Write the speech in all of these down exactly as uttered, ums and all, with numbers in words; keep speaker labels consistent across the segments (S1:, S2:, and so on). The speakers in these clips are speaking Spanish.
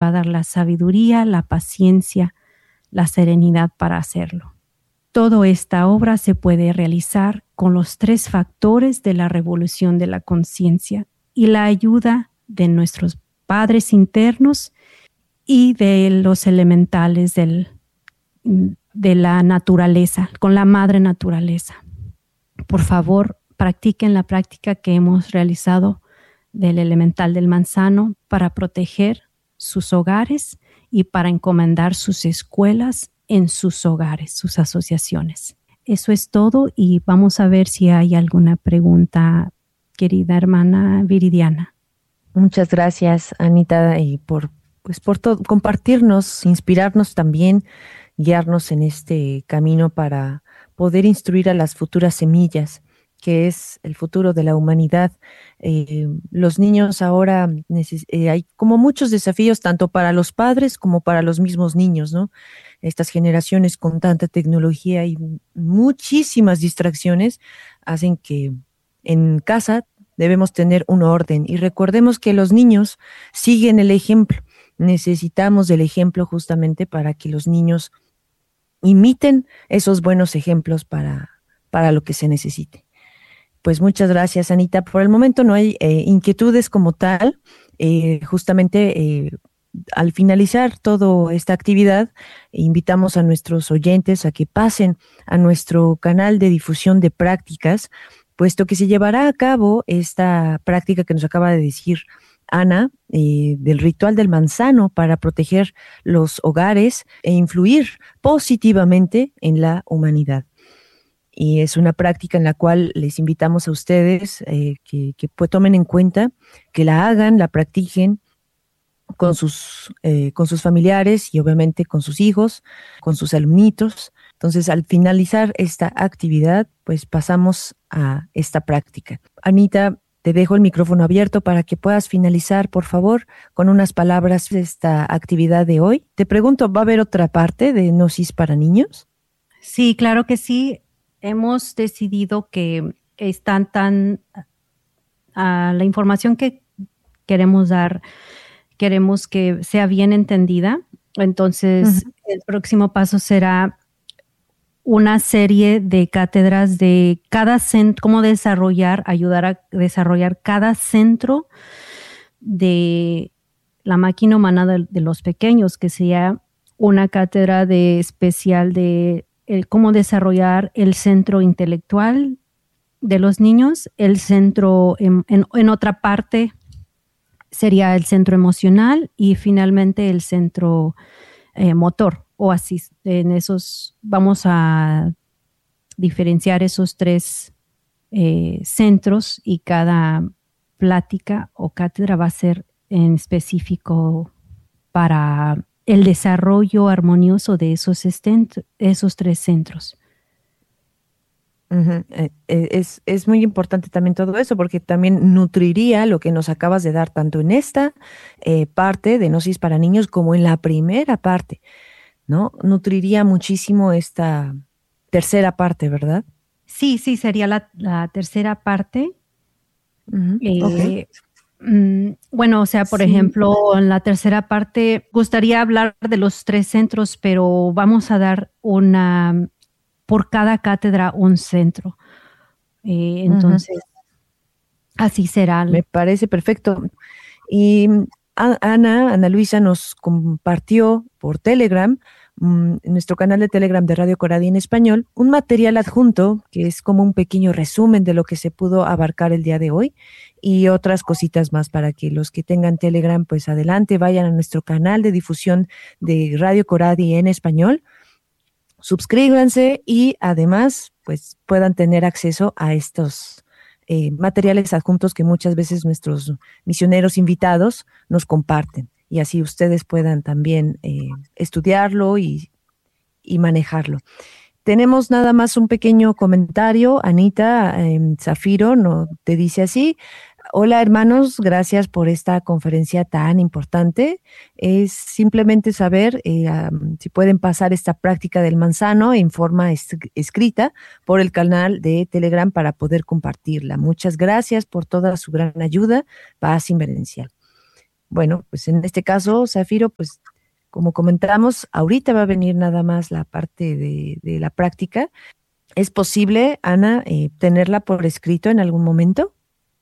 S1: va a dar la sabiduría, la paciencia, la serenidad para hacerlo. Toda esta obra se puede realizar con los tres factores de la revolución de la conciencia y la ayuda de nuestros padres internos y de los elementales del, de la naturaleza, con la madre naturaleza. Por favor, practiquen la práctica que hemos realizado del elemental del manzano para proteger sus hogares y para encomendar sus escuelas en sus hogares, sus asociaciones. Eso es todo y vamos a ver si hay alguna pregunta, querida hermana Viridiana.
S2: Muchas gracias, Anita, y por, pues, por todo, compartirnos, inspirarnos también, guiarnos en este camino para poder instruir a las futuras semillas, que es el futuro de la humanidad. Eh, los niños ahora, neces- eh, hay como muchos desafíos, tanto para los padres como para los mismos niños, ¿no? Estas generaciones con tanta tecnología y muchísimas distracciones hacen que en casa debemos tener un orden. Y recordemos que los niños siguen el ejemplo. Necesitamos del ejemplo justamente para que los niños imiten esos buenos ejemplos para, para lo que se necesite. Pues muchas gracias, Anita. Por el momento no hay eh, inquietudes como tal. Eh, justamente eh, al finalizar toda esta actividad, invitamos a nuestros oyentes a que pasen a nuestro canal de difusión de prácticas, puesto que se llevará a cabo esta práctica que nos acaba de decir Ana, eh, del ritual del manzano para proteger los hogares e influir positivamente en la humanidad. Y es una práctica en la cual les invitamos a ustedes eh, que, que pues, tomen en cuenta, que la hagan, la practiquen con sus, eh, con sus familiares y obviamente con sus hijos, con sus alumnitos. Entonces, al finalizar esta actividad, pues pasamos a esta práctica. Anita, te dejo el micrófono abierto para que puedas finalizar, por favor, con unas palabras de esta actividad de hoy. Te pregunto, ¿va a haber otra parte de Gnosis para niños?
S1: Sí, claro que sí. Hemos decidido que están tan uh, la información que queremos dar, queremos que sea bien entendida. Entonces, uh-huh. El próximo paso será una serie de cátedras de cada centro, cómo desarrollar, ayudar a desarrollar cada centro de la máquina humana de, de los pequeños, que sea una cátedra de especial de el cómo desarrollar el centro intelectual de los niños, el centro en, en, en otra parte sería el centro emocional y finalmente el centro eh, motor o así. En esos vamos a diferenciar esos tres eh, centros y cada plática o cátedra va a ser en específico para el desarrollo armonioso de esos, estent- esos tres centros.
S2: Uh-huh. Eh, eh, es, es muy importante también todo eso, porque también nutriría lo que nos acabas de dar, tanto en esta eh, parte de Gnosis para niños como en la primera parte, ¿no? Nutriría muchísimo esta tercera parte, ¿verdad?
S1: Sí, sí, sería la, la tercera parte.
S2: Uh-huh.
S1: Eh,
S2: okay.
S1: Bueno, o sea, por sí. ejemplo, en la tercera parte gustaría hablar de los tres centros, pero vamos a dar una, por cada cátedra un centro. Eh, entonces, uh-huh. así será.
S2: Me parece perfecto. Y Ana, Ana Luisa nos compartió por Telegram, en nuestro canal de Telegram de Radio Coradi en español, un material adjunto que es como un pequeño resumen de lo que se pudo abarcar el día de hoy y otras cositas más para que los que tengan Telegram, pues adelante, vayan a nuestro canal de difusión de Radio Coradi en español, suscríbanse y además pues puedan tener acceso a estos eh, materiales adjuntos que muchas veces nuestros misioneros invitados nos comparten. Y así ustedes puedan también eh, estudiarlo y, y manejarlo. Tenemos nada más un pequeño comentario. Anita eh, Zafiro no, te dice así: hola hermanos, gracias por esta conferencia tan importante. Es simplemente saber eh, um, si pueden pasar esta práctica del manzano en forma es- escrita por el canal de Telegram para poder compartirla. Muchas gracias por toda su gran ayuda. Paz inverencial. Bueno, pues en este caso, Zafiro, pues como comentamos, ahorita va a venir nada más la parte de, de la práctica. ¿Es posible, Ana, eh, tenerla por escrito en algún momento?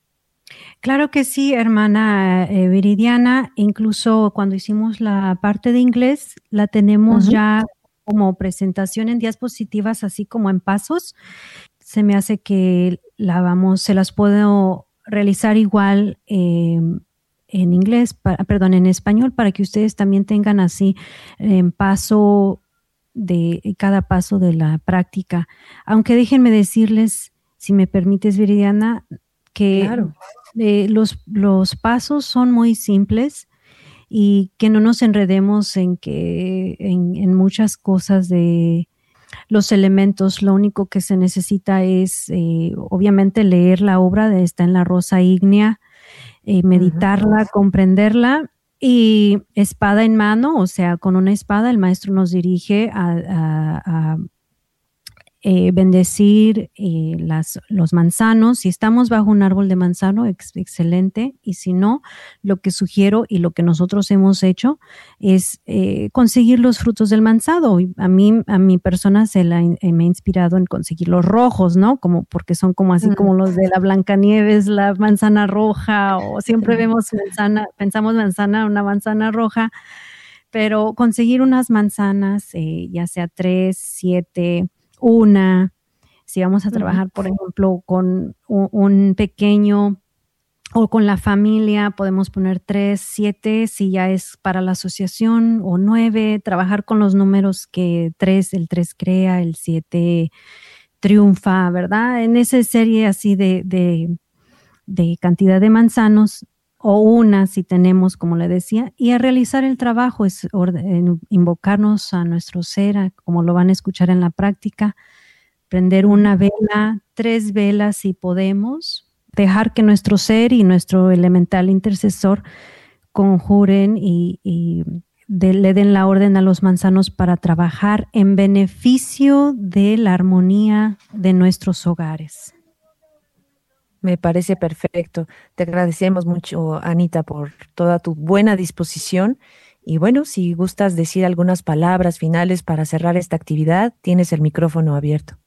S1: Claro que sí, hermana eh, Viridiana. Incluso cuando hicimos la parte de inglés, la tenemos
S2: Ujú.
S1: ya como presentación en diapositivas, así como en pasos. Se me hace que la vamos, se las puedo realizar igual eh, en inglés, pa- perdón, en español, para que ustedes también tengan así en paso de cada paso de la práctica. Aunque déjenme decirles, si me permites, Viridiana, que
S2: Claro.
S1: eh, los, los pasos son muy simples y que no nos enredemos en que en, en muchas cosas de los elementos. Lo único que se necesita es eh, obviamente leer la obra de Está en la Rosa Ígnea, eh,
S2: Ujú.
S1: meditarla, comprenderla y espada en mano, o sea, con una espada el maestro nos dirige a, a, a eh, bendecir eh, las, los manzanos. Si estamos bajo un árbol de manzano, ex excelente. Y si no, lo que sugiero y lo que nosotros hemos hecho es eh, conseguir los frutos del manzano. Y a mí, a mi persona se la, eh, me ha inspirado en conseguir los rojos, ¿no? Como porque son como así
S2: Mm.
S1: como los de la Blancanieves, la manzana roja, o siempre vemos manzana, pensamos manzana, una manzana roja, pero conseguir unas manzanas, eh, ya sea tres, siete, una, si vamos a
S2: Ujú.
S1: trabajar, por ejemplo, con un, un pequeño o con la familia, podemos poner tres, siete, si ya es para la asociación, o nueve, trabajar con los números que tres, el tres crea, el siete triunfa, ¿verdad? En esa serie así de, de, de cantidad de manzanos, o una si tenemos, como le decía, y a realizar el trabajo es orden, invocarnos a nuestro ser, a, como lo van a escuchar en la práctica, prender
S2: Ujú.
S1: una vela, tres velas si podemos, dejar que nuestro ser y nuestro elemental intercesor conjuren y, y de, le den la orden a los manzanos para trabajar en beneficio de la armonía de nuestros hogares.
S2: Me parece perfecto. Te agradecemos mucho, Anita, por toda tu buena disposición. Y bueno, si gustas decir algunas palabras finales para cerrar esta actividad, tienes el micrófono abierto.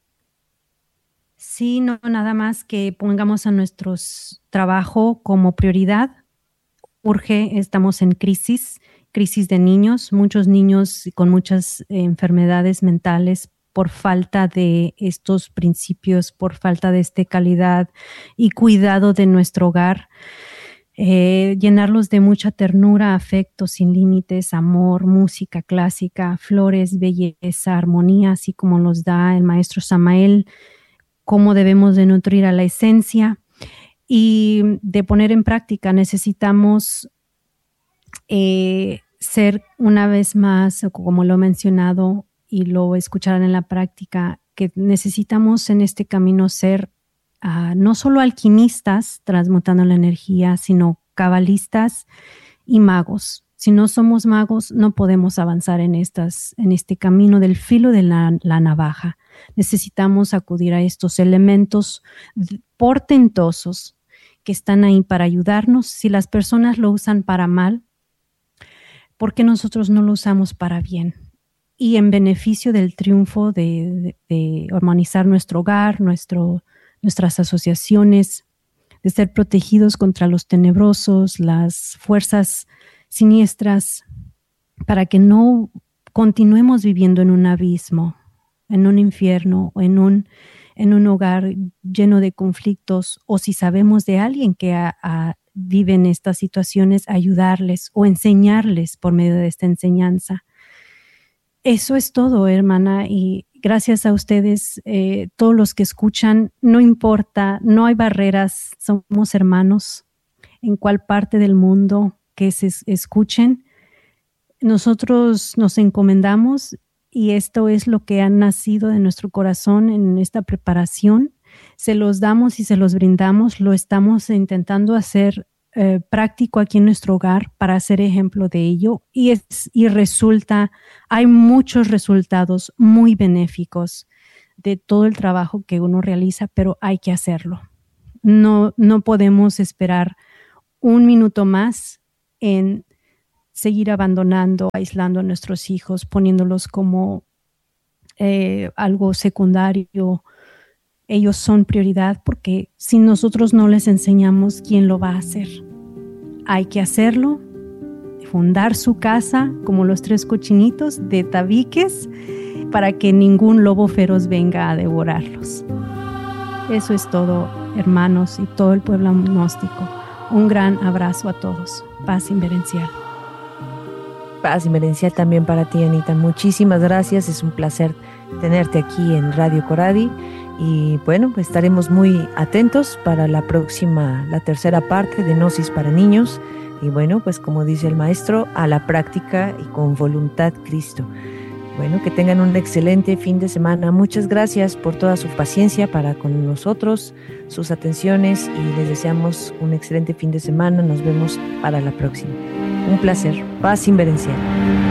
S1: Sí, no, nada más que pongamos a nuestro trabajo como prioridad. Urge, estamos en crisis, crisis de niños, muchos niños con muchas eh, enfermedades mentales por falta de estos principios, por falta de esta calidad y cuidado de nuestro hogar. Eh, llenarlos de mucha ternura, afecto sin límites, amor, música clásica, flores, belleza, armonía, así como los da el maestro Samael, cómo debemos de nutrir a la esencia y de poner en práctica. Necesitamos eh, ser una vez más, como lo he mencionado y lo escucharán en la práctica, que necesitamos en este camino ser uh, no solo alquimistas transmutando la energía, sino cabalistas y magos. Si no somos magos, no podemos avanzar en, estas, en este camino del filo de la, la navaja. Necesitamos acudir a estos elementos portentosos que están ahí para ayudarnos. Si las personas lo usan para mal, ¿por qué nosotros no lo usamos para bien? Y en beneficio del triunfo de, de, de armonizar nuestro hogar, nuestro, nuestras asociaciones, de ser protegidos contra los tenebrosos, las fuerzas siniestras, para que no continuemos viviendo en un abismo, en un infierno o en un, en un hogar lleno de conflictos, o si sabemos de alguien que a, a, vive en estas situaciones, ayudarles o enseñarles por medio de esta enseñanza. Eso es todo, hermana, y gracias a ustedes, eh, todos los que escuchan, no importa, no hay barreras, somos hermanos en cual parte del mundo que se escuchen. Nosotros nos encomendamos y esto es lo que ha nacido de nuestro corazón en esta preparación. Se los damos y se los brindamos, lo estamos intentando hacer eh, práctico aquí en nuestro hogar para hacer ejemplo de ello y, es, y resulta, hay muchos resultados muy benéficos de todo el trabajo que uno realiza, pero hay que hacerlo. No, no podemos esperar un minuto más en seguir abandonando, aislando a nuestros hijos, poniéndolos como eh, algo secundario. Ellos son prioridad porque si nosotros no les enseñamos, ¿quién lo va a hacer? Hay que hacerlo, fundar su casa como los tres cochinitos de tabiques para que ningún lobo feroz venga a devorarlos. Eso es todo, hermanos y todo el pueblo gnóstico. Un gran abrazo a todos. Paz inverencial.
S2: Paz inverencial también para ti, Anita. Muchísimas gracias. Es un placer tenerte aquí en Radio Coradi. Y bueno, estaremos muy atentos para la próxima, la tercera parte de Gnosis para Niños. Y bueno, pues como dice el maestro, a la práctica y con voluntad Cristo. Bueno, que tengan un excelente fin de semana. Muchas gracias por toda su paciencia para con nosotros, sus atenciones, y les deseamos un excelente fin de semana. Nos vemos para la próxima. Un placer. Paz inverencial.